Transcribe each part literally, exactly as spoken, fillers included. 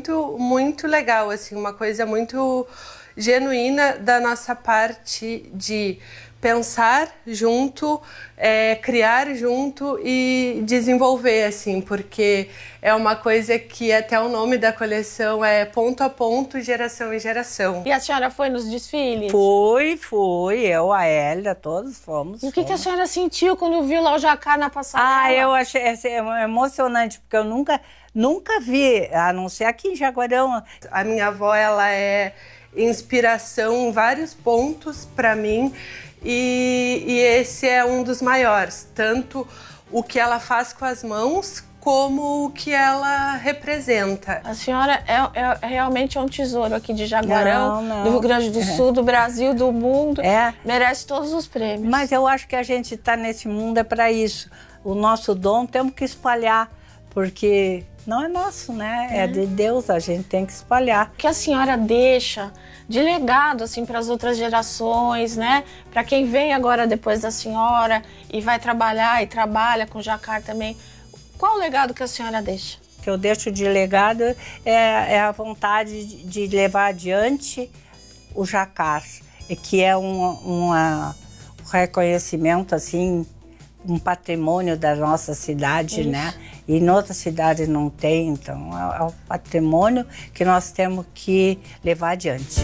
muito, muito legal, assim, uma coisa muito genuína da nossa parte de pensar junto, é, criar junto e desenvolver, assim, porque é uma coisa que até o nome da coleção é ponto a ponto, geração em geração. E a senhora foi nos desfiles? Fui, fui, eu, a Hélia, todos fomos. E o que, fomos. que a senhora sentiu quando viu lá o jacquard na passarela? Ah, eu achei emocionante, porque eu nunca, nunca vi, a não ser aqui em Jaguarão. A minha avó, ela é inspiração em vários pontos para mim, e, e esse é um dos maiores, tanto o que ela faz com as mãos, como o que ela representa. A senhora é, é, realmente é um tesouro aqui de Jaguarão, não, não. do Rio Grande do Sul, é. do Brasil, do mundo. É. Merece todos os prêmios. Mas eu acho que a gente está nesse mundo é para isso. O nosso dom temos que espalhar, porque não é nosso, né? É. é de Deus, a gente tem que espalhar. O que a senhora deixa de legado assim para as outras gerações, né? Para quem vem agora depois da senhora e vai trabalhar e trabalha com jacquard também. Qual o legado que a senhora deixa? O que eu deixo de legado é, é a vontade de levar adiante o jacquard, que é um, uma, um reconhecimento, assim, um patrimônio da nossa cidade, Isso. né? E em outras cidades não tem, então é, é um patrimônio que nós temos que levar adiante.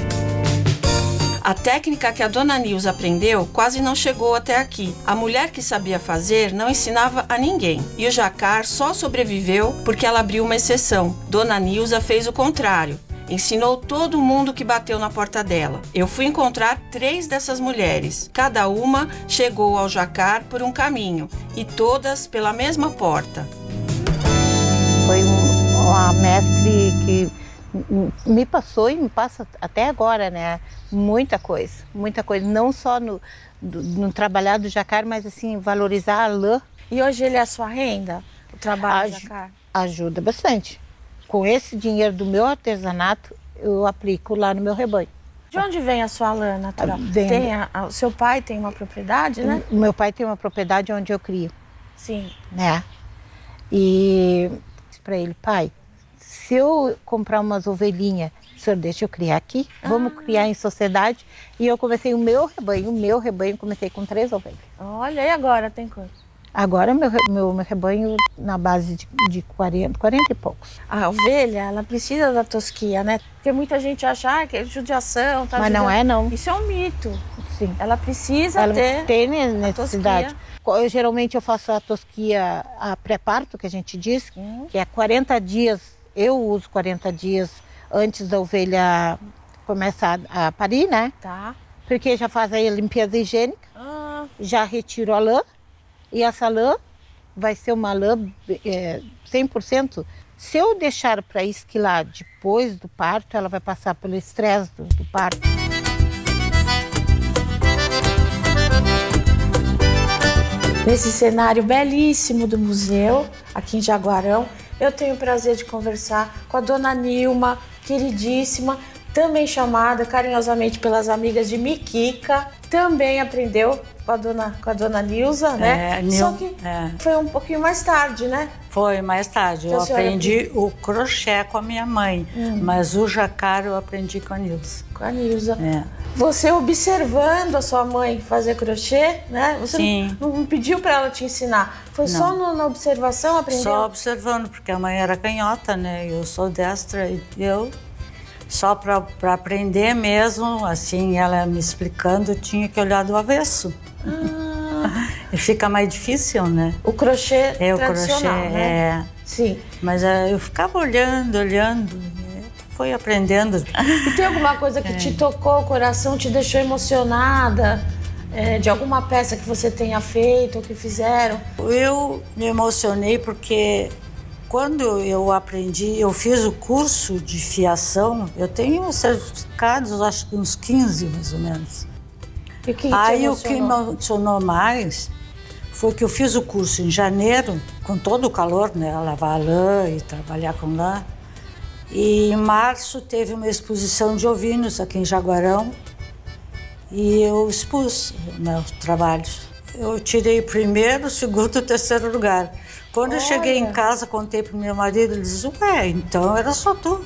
A técnica que a dona Nilza aprendeu quase não chegou até aqui. A mulher que sabia fazer não ensinava a ninguém. E o jacquard só sobreviveu porque ela abriu uma exceção. Dona Nilza fez o contrário. Ensinou todo mundo que bateu na porta dela. Eu fui encontrar três dessas mulheres. Cada uma chegou ao jacquard por um caminho e todas pela mesma porta. Foi um, uma mestre que me passou e me passa até agora, né? Muita coisa, muita coisa. Não só no, no trabalhar do jacquard, mas assim, valorizar a lã. E hoje ele é a sua renda, o trabalho Aj- do jacquard? Ajuda bastante. Com esse dinheiro do meu artesanato, eu aplico lá no meu rebanho. De onde vem a sua lã natural? Vem. Tem a, a, o seu pai tem uma propriedade, né? O meu pai tem uma propriedade onde eu crio. Sim. Né? E disse para ele, pai, se eu comprar umas ovelhinhas, o senhor deixa eu criar aqui? Vamos ah. criar em sociedade. E eu comecei o meu rebanho, o meu rebanho, comecei com três ovelhas. Olha, e agora tem quantos? Agora meu, meu, meu rebanho na base de, de quarenta, quarenta e poucos. A ovelha, ela precisa da tosquia, né? Porque muita gente acha ah, que é judiação. Tá Mas judiação. não é, não. Isso é um mito. Sim. Ela precisa ela ter tem necessidade. Eu, geralmente eu faço a tosquia a pré-parto, que a gente diz, hum. que é quarenta dias. Eu uso quarenta dias antes da ovelha começar a parir, né? Tá. Porque já faz aí a limpeza higiênica, ah. já retiro a lã. E essa lã vai ser uma lã é, cem por cento. Se eu deixar para esquilar depois do parto, ela vai passar pelo estresse do, do parto. Nesse cenário belíssimo do museu, aqui em Jaguarão, eu tenho o prazer de conversar com a dona Nilma, queridíssima, também chamada carinhosamente pelas amigas de Miquica, também aprendeu com a dona, com a dona Nilza, né? É, Nil, Só que é. foi um pouquinho mais tarde, né? Foi mais tarde. Eu aprendi o crochê com a minha mãe, hum. mas o jacquard eu aprendi com a Nilza. Com a Nilza. É. Você observando a sua mãe fazer crochê, né? Você Sim. não, não pediu para ela te ensinar. Foi não. só no, na observação aprendeu? Só observando, porque a mãe era canhota, né? Eu sou destra e eu... Só para aprender mesmo, assim, ela me explicando, eu tinha que olhar do avesso. Ah. E fica mais difícil, né? O crochê é, o tradicional, crochê, né? É. Sim. Mas é, eu ficava olhando, olhando, foi aprendendo. E tem alguma coisa que é. te tocou o coração, te deixou emocionada? É, de alguma peça que você tenha feito ou que fizeram? Eu me emocionei porque... Quando eu aprendi, eu fiz o curso de fiação, eu tenho certificados, acho que uns quinze mais ou menos. E o que Aí o que me emocionou mais foi que eu fiz o curso em janeiro, com todo o calor, né? Lavar lã e trabalhar com lã. E em março teve uma exposição de ovinos aqui em Jaguarão e eu expus meus trabalhos. Eu tirei o primeiro, o segundo e o terceiro lugar. Quando Olha. eu cheguei em casa, contei pro meu marido, ele disse, ué, então era só tu.